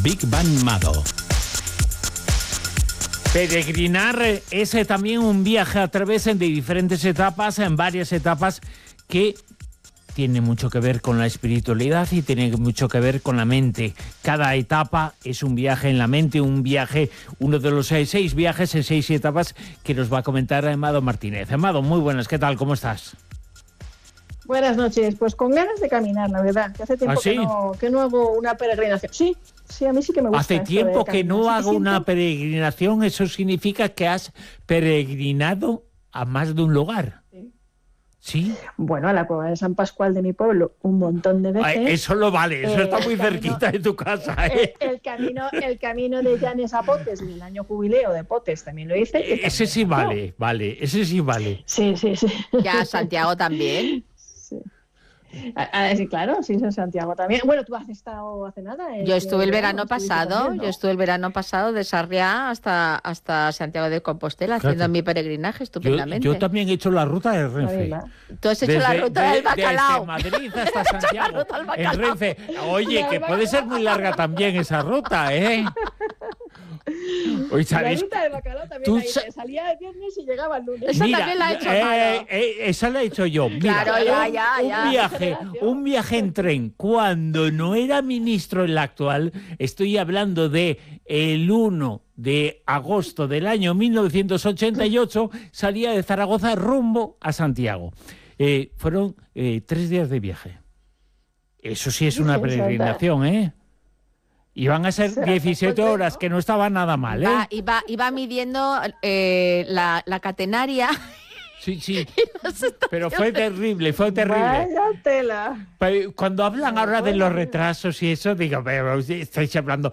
Big Bang Mado. Peregrinar es también un viaje a través de diferentes etapas, en varias etapas que tiene mucho que ver con la espiritualidad y tiene mucho que ver con la mente. Cada etapa es un viaje en la mente, un viaje, uno de los 6 viajes en 6 etapas que nos va a comentar Amado Martínez. Amado, muy buenas, ¿qué tal? ¿Cómo estás? Buenas noches, pues con ganas de caminar, la verdad, que hace tiempo ¿Ah, sí? que no hago una peregrinación. Sí, a mí sí que me gusta. Hace tiempo que no hago una peregrinación, eso significa que has peregrinado a más de un lugar. ¿Sí? Bueno, a la cueva de San Pascual de mi pueblo un montón de veces. Ay, eso lo vale, eso está muy cerquita de tu casa. El camino de Llanes a Potes, y el año jubileo de Potes también lo hice. Ese sí vale, ese sí vale. Sí. Ya, Santiago también. Sí, claro, sí, en Santiago también. Bueno, tú has estado hace nada. Yo estuve el verano pasado de Sarriá hasta Santiago de Compostela, haciendo mi peregrinaje estupendamente. Yo también he hecho la ruta de Renfe. Tú has hecho la ruta del bacalao. Desde Madrid hasta Santiago, en Renfe. Oye, que puede ser muy larga también esa ruta, ¿eh? Oye, la ruta del bacalao también la hice. Salía el viernes y llegaba el lunes. Esa también la he hecho. Esa la he hecho yo. Mira, claro, ya. Un viaje en tren. Cuando no era ministro el actual, estoy hablando de el 1 de agosto del año 1988, salía de Zaragoza rumbo a Santiago. Fueron 3 días de viaje. Eso sí es una peregrinación, ¿eh? Y van a ser 17 horas, que no estaba nada mal, ¿eh? Iba midiendo la catenaria. Sí. Pero fue terrible. Vaya tela. Cuando hablan ahora de los retrasos y eso, digo, pero estáis hablando,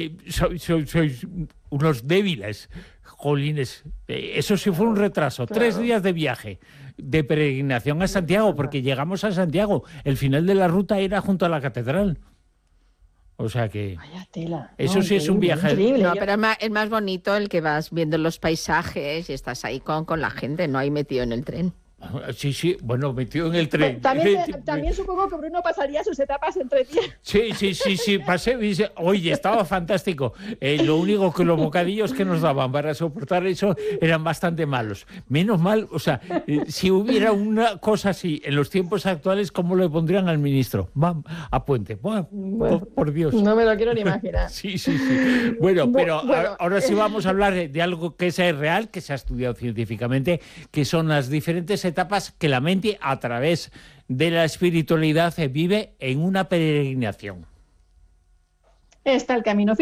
sois unos débiles, jolines. Eso sí fue un retraso. Claro. 3 días de viaje, de peregrinación a Santiago, porque llegamos a Santiago. El final de la ruta era junto a la catedral. O sea que vaya tela. Eso sí es un viaje. Increíble. No, pero es más bonito el que vas viendo los paisajes y estás ahí con la gente, no ahí metido en el tren. Sí, bueno, metido en el tren. También supongo que Bruno pasaría sus etapas en 3 días. Sí, pasé. Oye, estaba fantástico. Lo único que los bocadillos que nos daban para soportar eso eran bastante malos. Menos mal, o sea, si hubiera una cosa así en los tiempos actuales, ¿cómo le pondrían al ministro? A Puente. Bueno, por Dios. No me lo quiero ni imaginar. Sí. Bueno, pero ahora sí vamos a hablar de algo que es real, que se ha estudiado científicamente, que son las diferentes etapas que la mente, a través de la espiritualidad, vive en una peregrinación. Está el camino